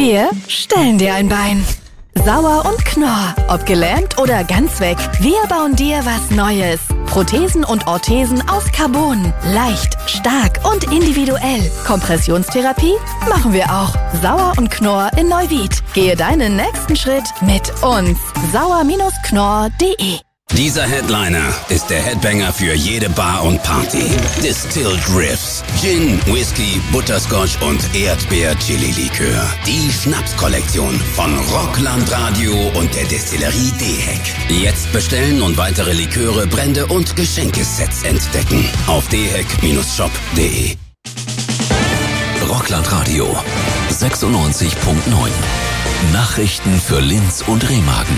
Wir stellen dir ein Bein. Sauer und Knorr, ob gelähmt oder ganz weg, wir bauen dir was Neues. Prothesen und Orthesen aus Carbon. Leicht, stark und individuell. Kompressionstherapie machen wir auch. Sauer und Knorr in Neuwied. Gehe deinen nächsten Schritt mit uns. sauer-knorr.de. Dieser Headliner ist der Headbanger für jede Bar und Party. Distilled Riffs, Gin, Whisky, Butterscotch und Erdbeer-Chili-Likör. Die Schnapskollektion von Rockland Radio und der Destillerie Dehec. Jetzt bestellen und weitere Liköre, Brände und Geschenkesets entdecken. Auf dehec-shop.de. Rockland Radio 96.9. Nachrichten für Linz und Remagen.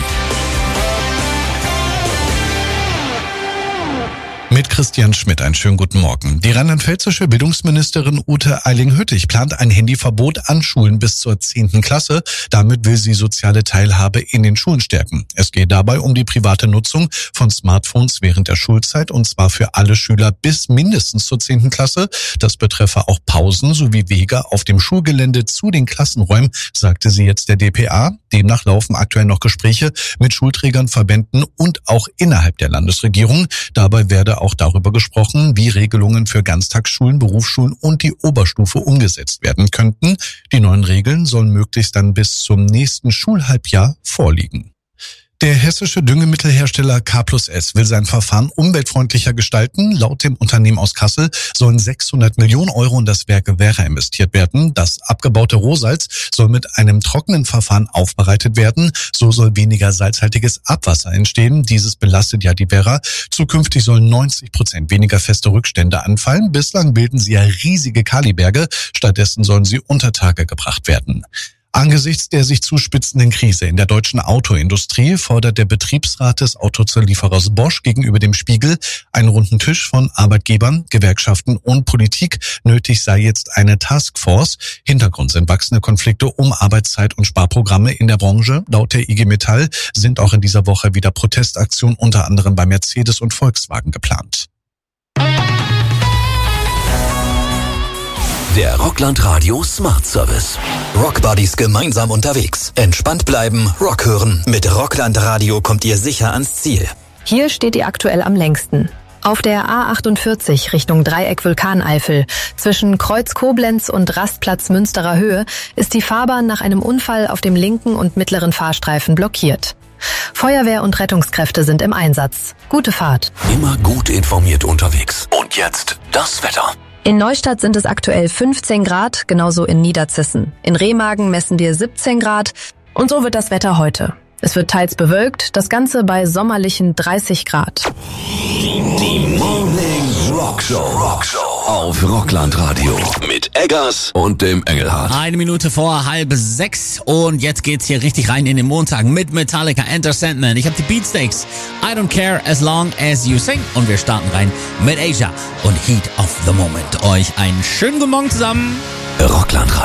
Mit Christian Schmidt, einen schönen guten Morgen. Die rheinland-pfälzische Bildungsministerin Ute Eiling-Hüttich plant ein Handyverbot an Schulen bis zur 10. Klasse. Damit will sie soziale Teilhabe in den Schulen stärken. Es geht dabei um die private Nutzung von Smartphones während der Schulzeit, und zwar für alle Schüler bis mindestens zur 10. Klasse. Das betreffe auch Pausen sowie Wege auf dem Schulgelände zu den Klassenräumen, sagte sie jetzt der dpa. Demnach laufen aktuell noch Gespräche mit Schulträgern, Verbänden und auch innerhalb der Landesregierung. Dabei werde auch darüber gesprochen, wie Regelungen für Ganztagsschulen, Berufsschulen und die Oberstufe umgesetzt werden könnten. Die neuen Regeln sollen möglichst dann bis zum nächsten Schulhalbjahr vorliegen. Der hessische Düngemittelhersteller K+S will sein Verfahren umweltfreundlicher gestalten. Laut dem Unternehmen aus Kassel sollen 600 Millionen Euro in das Werk Werra investiert werden. Das abgebaute Rohsalz soll mit einem trockenen Verfahren aufbereitet werden. So soll weniger salzhaltiges Abwasser entstehen. Dieses belastet ja die Werra. Zukünftig sollen 90% weniger feste Rückstände anfallen. Bislang bilden sie ja riesige Kaliberge. Stattdessen sollen sie unter Tage gebracht werden. Angesichts der sich zuspitzenden Krise in der deutschen Autoindustrie fordert der Betriebsrat des Autozulieferers Bosch gegenüber dem Spiegel einen runden Tisch von Arbeitgebern, Gewerkschaften und Politik. Nötig sei jetzt eine Taskforce. Hintergrund sind wachsende Konflikte um Arbeitszeit und Sparprogramme in der Branche. Laut der IG Metall sind auch in dieser Woche wieder Protestaktionen unter anderem bei Mercedes und Volkswagen geplant. Der Rockland Radio Smart Service. Rockbuddies gemeinsam unterwegs. Entspannt bleiben, Rock hören. Mit Rockland Radio kommt ihr sicher ans Ziel. Hier steht ihr aktuell am längsten. Auf der A48 Richtung Dreieck Vulkaneifel zwischen Kreuz Koblenz und Rastplatz Münsterer Höhe ist die Fahrbahn nach einem Unfall auf dem linken und mittleren Fahrstreifen blockiert. Feuerwehr und Rettungskräfte sind im Einsatz. Gute Fahrt. Immer gut informiert unterwegs. Und jetzt das Wetter. In Neustadt sind es aktuell 15 Grad, genauso in Niederzissen. In Remagen messen wir 17 Grad und so wird das Wetter heute. Es wird teils bewölkt, das Ganze bei sommerlichen 30 Grad. Die Morning Rockshow auf Rockland Radio mit Eggers und dem Engelhardt. 1 Minute vor 5:30 und jetzt geht's hier richtig rein in den Montag mit Metallica, Enter Sandman. Ich habe die Beatsteaks, I Don't Care As Long As You Sing, und wir starten rein mit Asia und Heat of the Moment. Euch einen schönen guten Morgen zusammen. Rockland Radio.